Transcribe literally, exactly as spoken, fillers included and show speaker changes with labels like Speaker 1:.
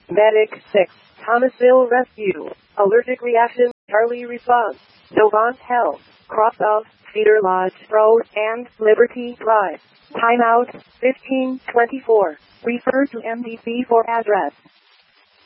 Speaker 1: Medic six, Thomasville Rescue. Allergic reaction, Charlie response. Novant Health, cross of Cedar Lodge Road and Liberty Drive. Timeout, fifteen twenty-four. Refer to M D C for address.